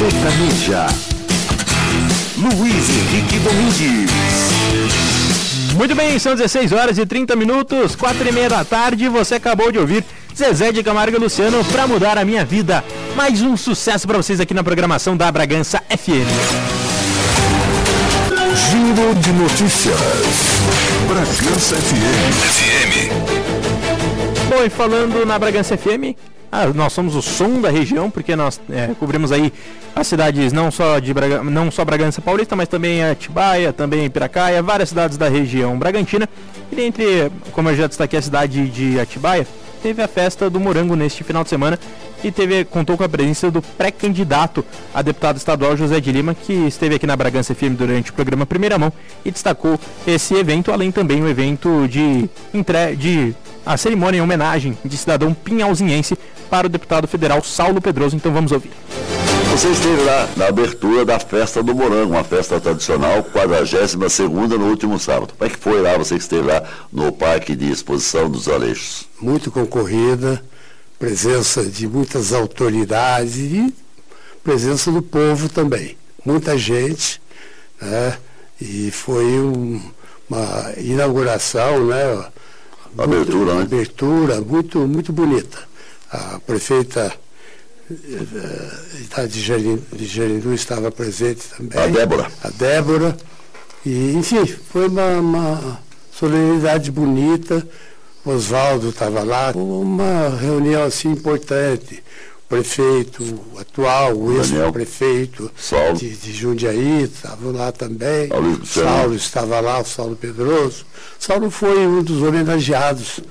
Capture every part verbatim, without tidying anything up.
Sertaneja. Luiz Henrique Domingues. Muito bem, são dezesseis horas e trinta minutos, quatro e meia da tarde. Você acabou de ouvir Zezé de Camargo e Luciano, Pra Mudar a Minha Vida. Mais um sucesso para vocês aqui na programação da Bragança F M. Giro de notícias. Bragança F M. F M. Bom, e falando na Bragança F M, ah, nós somos o som da região, porque nós é, cobrimos aí as cidades não só de Braga, não só Bragança Paulista, mas também Atibaia, também Piracaia, várias cidades da região bragantina. E dentre, como eu já destaquei, a cidade de Atibaia, teve a festa do morango neste final de semana e teve, contou com a presença do pré-candidato a deputado estadual José de Lima, que esteve aqui na Bragança F M durante o programa Primeira Mão e destacou esse evento, além também o evento de, entre... de a cerimônia em homenagem de cidadão pinhalzinhense para o deputado federal Saulo Pedroso. Então vamos ouvir. Você esteve lá na abertura da Festa do Morango, uma festa tradicional, quadragésima segunda no último sábado. Como é que foi lá, você que esteve lá no Parque de Exposição dos Aleixos? Muito concorrida, presença de muitas autoridades e presença do povo também. Muita gente, né? E foi um, uma inauguração, né? Abertura, né? Abertura muito, muito bonita. A prefeita de Jerindu estava presente também. A Débora. A Débora. E, enfim, foi uma, uma solenidade bonita. Oswaldo estava lá. Uma reunião assim importante. O prefeito atual, o ex-prefeito de, de Jundiaí estavam lá também. O Saulo estava lá, o Saulo Pedroso. O Saulo foi um dos homenageados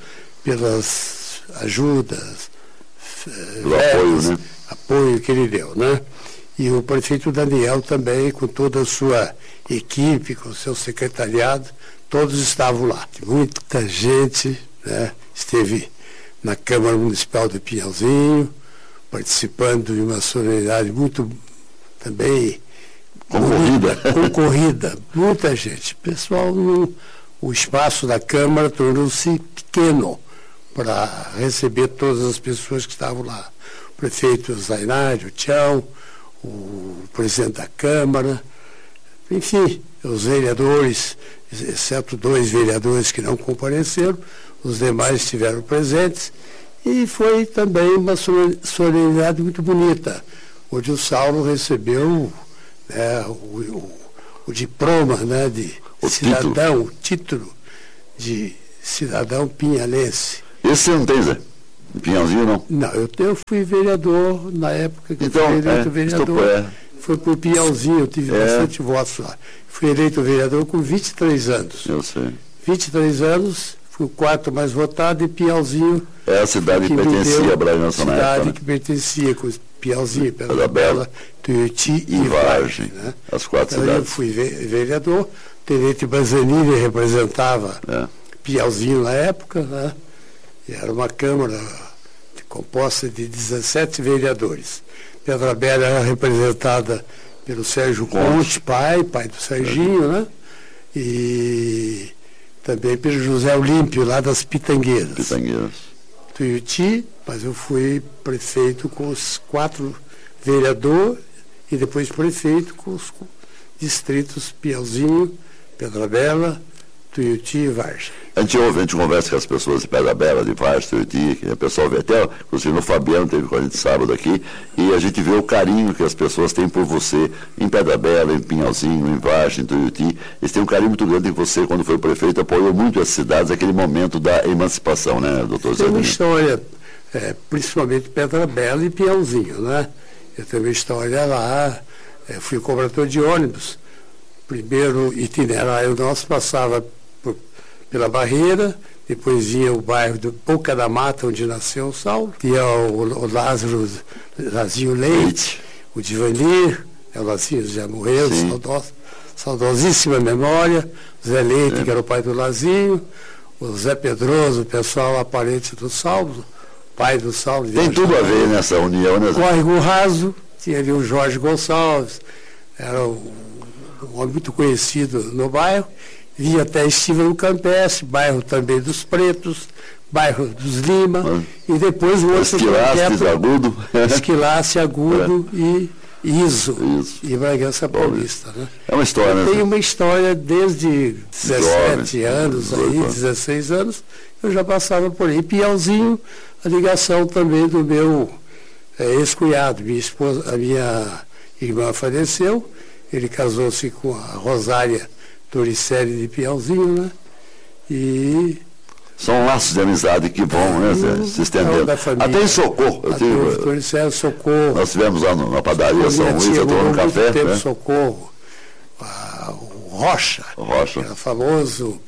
pelas ajudas, pelo apoio, né? apoio que ele deu, né? E o prefeito Daniel também, com toda a sua equipe, com o seu secretariado, todos estavam lá. Muita gente, né, esteve na Câmara Municipal de Pinhalzinho, participando de uma solenidade muito também concorrida. concorrida, muita gente. Pessoal, no, o espaço da Câmara tornou-se pequeno para receber todas as pessoas que estavam lá. O prefeito Zainari, o Tião, o presidente da Câmara, enfim, os vereadores, exceto dois vereadores que não compareceram, os demais estiveram presentes. E foi também uma solenidade muito bonita, onde o Saulo recebeu, né, o, o, o diploma, né, de o cidadão, o título de cidadão pinhalense. Esse você não tem, Zé? Pinhalzinho, não? Não, eu, eu fui vereador na época que então, fui eleito é, vereador. É. Foi por Pinhalzinho, eu tive é. bastante votos lá. Fui eleito vereador com vinte e três anos. Eu sei. vinte e três anos, fui o quarto mais votado e Pinhalzinho. É a cidade que, que pertencia a Bragança na época. A cidade né? que pertencia com Pinhalzinho, Pedra Bela, Tuiuti e Vargem. Né? As quatro então, cidades. Eu fui vereador, o tenente Bazanini representava é. Pinhalzinho na época, né? E era uma Câmara composta de dezessete vereadores. Pedra Bela era representada pelo Sérgio Conte, pai, pai do Serginho, né? E também pelo José Olímpio, lá das Pitangueiras. Pitangueiras. Tuiuti, mas eu fui prefeito com os quatro vereadores e depois prefeito com os distritos Pinhalzinho, Pedra Bela, Tuiuti e Vargem. A gente ouve, a gente conversa com as pessoas de Pedra Bela, de Vargem, Tuiuti, que o pessoal vê até, inclusive o Fabiano teve com a gente sábado aqui, e a gente vê o carinho que as pessoas têm por você em Pedra Bela, em Pinhalzinho, em Vargem, em Tuiuti. Eles têm um carinho muito grande em você, quando foi prefeito, apoiou muito as cidades, aquele momento da emancipação, né, doutor Zé? Tem uma história, é, principalmente Pedra Bela e Pinhalzinho, né? Eu tenho uma história lá, é, fui cobrador de ônibus. Primeiro itinerário nosso passava por, pela Barreira, depois vinha o bairro do Boca da Mata, onde nasceu o Saulo, tinha o, o Lázaro, Lazinho Leite, o Divanir, o Lazinho já morreu, saudoso, saudosíssima memória, o Zé Leite, é. que era o pai do Lazinho, o Zé Pedroso, o pessoal aparente do Saulo, pai do Saulo. Tem tudo a ver nessa união, né? Córrego Raso, tinha ali o Jorge Gonçalves, era o um homem muito conhecido no bairro, vinha até Estível Campestre, bairro também dos Pretos, bairro dos Lima, ah. e depois o outro Esquilasse, Agudo. Esquilasse, Agudo é. e I S O Isso. e Bragança Paulista, né? É uma história, né? Tem uma história desde dezessete Jovem, anos, aí, dezoito. dezesseis anos, eu já passava por aí. Piauzinho, a ligação também do meu é, ex-cunhado, minha esposa, a minha irmã faleceu, ele casou-se com a Rosária Torricelli de Piauzinho, né? E São laços de amizade que vão, né, Zé, se estendendo. da família. Até em Socorro. Eu a tive, Torricelli, Socorro. nós tivemos lá no- na padaria São Minha Luís, tia eu tomando um morou muito café, tempo, né? Socorro. Ah, o Rocha, O Rocha. que era famoso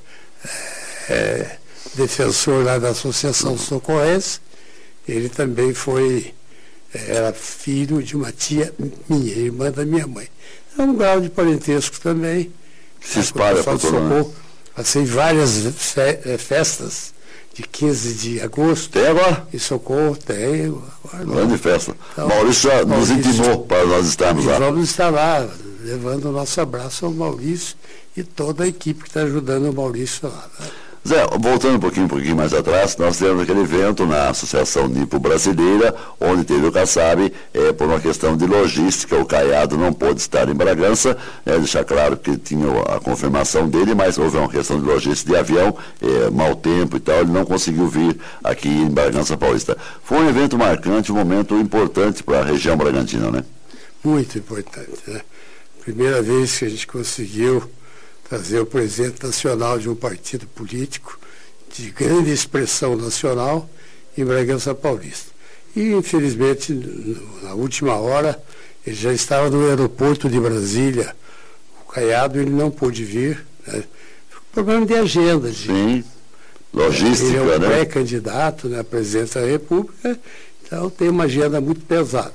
é, defensor lá da Associação Socorrense, ele também foi, era filho de uma tia minha, irmã da minha mãe. É um grau de parentesco também. Se espalha por todo mundo. Passei várias fe- eh, festas de quinze de agosto. Tem agora? Em Socorro, tenho. Agora não. Grande festa. Então, Maurício já nos Maurício- intimou para nós estarmos E lá. vamos estar lá, levando o nosso abraço ao Maurício e toda a equipe que está ajudando o Maurício lá. Né? Zé, voltando um pouquinho, um pouquinho mais atrás, nós tivemos aquele evento na Associação Nipo Brasileira, onde teve o Kassab, é, por uma questão de logística, o Caiado não pôde estar em Bragança, é, deixar claro que tinha a confirmação dele, mas houve uma questão de logística de avião, é, mau tempo e tal, ele não conseguiu vir aqui em Bragança Paulista. Foi um evento marcante, um momento importante para a região bragantina, né? Muito importante. Né? Primeira vez que a gente conseguiu trazer o presidente nacional de um partido político de grande expressão nacional em Bragança Paulista. E, infelizmente, no- na última hora, ele já estava no aeroporto de Brasília. O Caiado, ele não pôde vir. Né? Problema de agenda, de Sim, logística, ele é um né? pré-candidato, né, à presidência da República, então tem uma agenda muito pesada.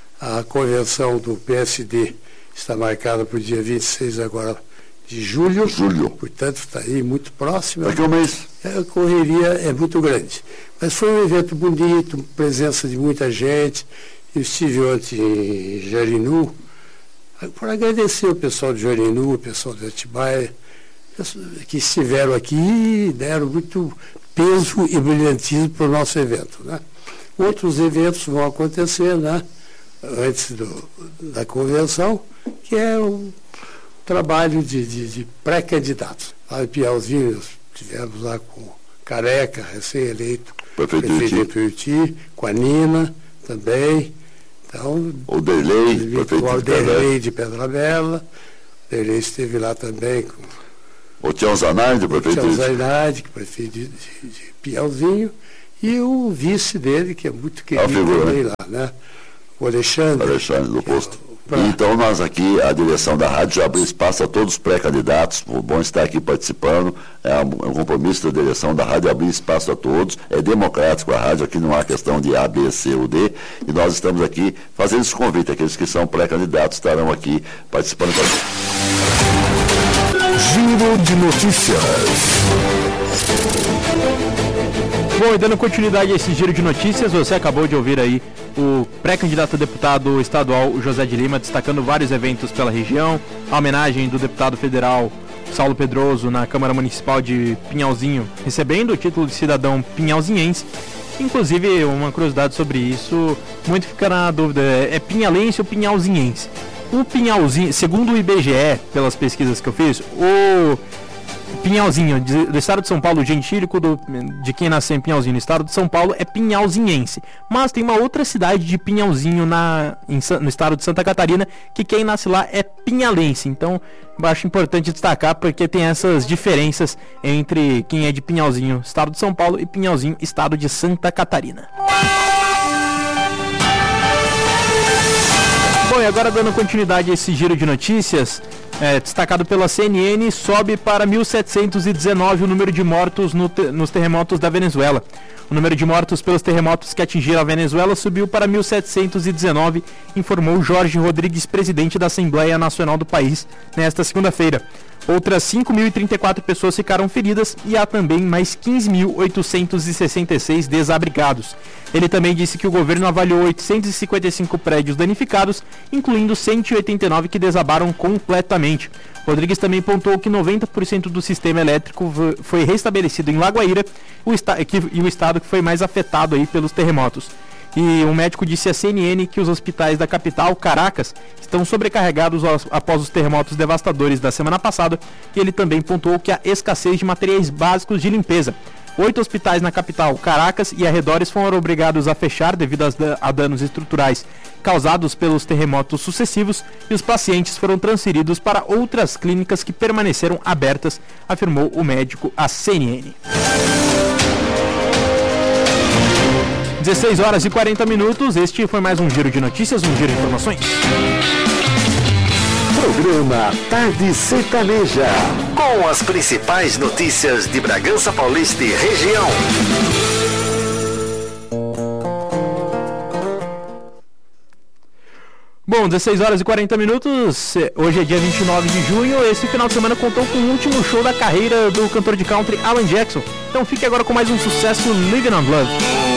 A convenção do P S D está marcada para o dia vinte e seis agora de julho, Julho. portanto está aí muito próximo. Daqui a um mês. A correria é muito grande. Mas foi um evento bonito, presença de muita gente. Eu estive ontem em Jarinu, para agradecer o pessoal de Jarinu, o pessoal de Atibaia, que estiveram aqui e deram muito peso e brilhantismo para o nosso evento. Né? Outros eventos vão acontecer, né? Antes do, da convenção, que é o trabalho de, de, de pré-candidatos. Lá em Piauzinho, nós tivemos lá com Careca, recém-eleito Prefeito prefeito Iti. de Tuiuti, com a Nina também. Então, O Derlei, o prefeito de Alderlei Pedra. de Pedra Bela. O Derlei esteve lá também com O Tião Zanardi, o prefeito Tião de Zainardi, que é prefeito de, de, de Piauzinho, e o vice dele, que é muito querido figura, também lá, né? O Alexandre. Alexandre do Posto. Pra- Então nós aqui, a direção da rádio já abriu espaço a todos os pré-candidatos, o bom estar aqui participando, é um, é um compromisso da direção da rádio abrir espaço a todos, é democrático a rádio, aqui não há questão de A, B, C ou D, e nós estamos aqui fazendo esse convite, aqueles que são pré-candidatos estarão aqui participando com a gente. Giro de notícias. Bom, e dando continuidade a esse giro de notícias, você acabou de ouvir aí o pré-candidato a deputado estadual José de Lima destacando vários eventos pela região, a homenagem do deputado federal Saulo Pedroso na Câmara Municipal de Pinhalzinho, recebendo o título de cidadão pinhalzinhense. Inclusive, uma curiosidade sobre isso, muito fica na dúvida, é pinhalense ou pinhalzinhense? O Pinhalzinho, segundo o I B G E, pelas pesquisas que eu fiz, o Pinhalzinho, de- do estado de São Paulo, o gentílico do, de quem nasceu em Pinhalzinho, no estado de São Paulo, é pinhalzinhense. Mas tem uma outra cidade de Pinhalzinho na, em Sa- no estado de Santa Catarina, que quem nasce lá é pinhalense. Então, eu acho importante destacar, porque tem essas diferenças entre quem é de Pinhalzinho, estado de São Paulo, e Pinhalzinho, estado de Santa Catarina. Bom, e agora dando continuidade a esse giro de notícias, é, destacado pela C N N, sobe para mil setecentos e dezenove o número de mortos no te- nos terremotos da Venezuela. O número de mortos pelos terremotos que atingiram a Venezuela subiu para mil setecentos e dezenove, informou Jorge Rodrigues, presidente da Assembleia Nacional do país, nesta segunda-feira. Outras cinco mil e trinta e quatro pessoas ficaram feridas e há também mais quinze mil oitocentos e sessenta e seis desabrigados. Ele também disse que o governo avaliou oitocentos e cinquenta e cinco prédios danificados, incluindo cento e oitenta e nove que desabaram completamente. Rodrigues também pontuou que noventa por cento do sistema elétrico v- foi restabelecido em Lagoaíra, o esta- que- e o estado que foi mais afetado aí pelos terremotos. E um médico disse à C N N que os hospitais da capital, Caracas, estão sobrecarregados após os terremotos devastadores da semana passada, e ele também pontuou que há escassez de materiais básicos de limpeza. Oito hospitais na capital, Caracas e arredores foram obrigados a fechar devido a danos estruturais causados pelos terremotos sucessivos, e os pacientes foram transferidos para outras clínicas que permaneceram abertas, afirmou o médico à C N N. dezesseis horas e quarenta minutos, este foi mais um Giro de Notícias, um Giro de Informações. Programa Tarde Sertaneja, com as principais notícias de Bragança Paulista e região. Bom, dezesseis horas e quarenta minutos, hoje é dia vinte e nove de junho, esse final de semana contou com o último show da carreira do cantor de country Alan Jackson. Então fique agora com mais um sucesso, Living on Love.